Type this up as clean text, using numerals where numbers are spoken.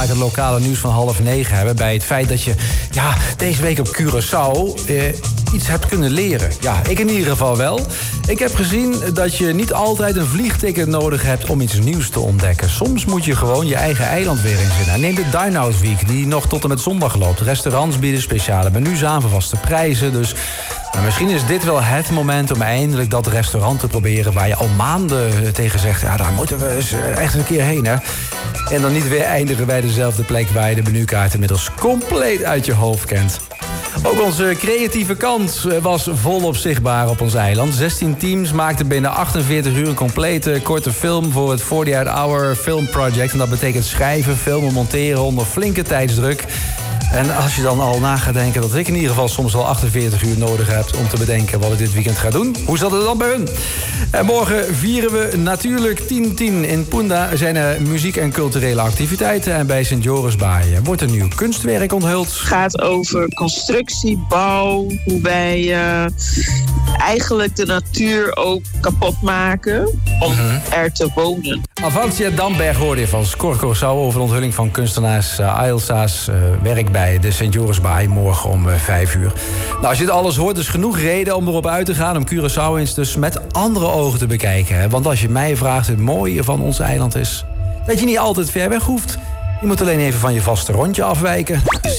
Het lokale nieuws van 8:30 hebben bij het feit dat je deze week op Curaçao iets hebt kunnen leren. Ja, ik in ieder geval wel. Ik heb gezien dat je niet altijd een vliegticket nodig hebt om iets nieuws te ontdekken. Soms moet je gewoon je eigen eiland weer inzinnen. Neem de Dine Out Week, die nog tot en met zondag loopt. Restaurants bieden speciale menus aan voor vaste prijzen. Dus misschien is dit wel het moment om eindelijk dat restaurant te proberen waar je al maanden tegen zegt, ja, daar moeten we eens echt een keer heen, hè. En dan niet weer eindigen bij dezelfde plek waar je de menukaart inmiddels compleet uit je hoofd kent. Ook onze creatieve kant was volop zichtbaar op ons eiland. 16 teams maakten binnen 48 uur een complete korte film voor het 48-hour Film Project. En dat betekent schrijven, filmen, monteren onder flinke tijdsdruk. En als je dan al na gaat denken dat ik in ieder geval soms wel 48 uur nodig heb om te bedenken wat ik dit weekend ga doen, hoe zat het dan bij hun? En morgen vieren we natuurlijk 10-10. In Punda zijn er muziek- en culturele activiteiten. En bij Sint Jorisbaai wordt een nieuw kunstwerk onthuld. Het gaat over constructie, bouw, hoe wij eigenlijk de natuur ook kapot maken om er te wonen. Avantia Damberg hoorde je van Scorco Sau over de onthulling van kunstenaars Ailsa's werk bij de Sint Jorisbaai morgen om 5 uur. Nou, als je dit alles hoort, is genoeg reden om erop uit te gaan om Curaçao eens dus met andere ogen te bekijken. Hè? Want als je mij vraagt, het mooie van ons eiland is dat je niet altijd ver weg hoeft. Je moet alleen even van je vaste rondje afwijken.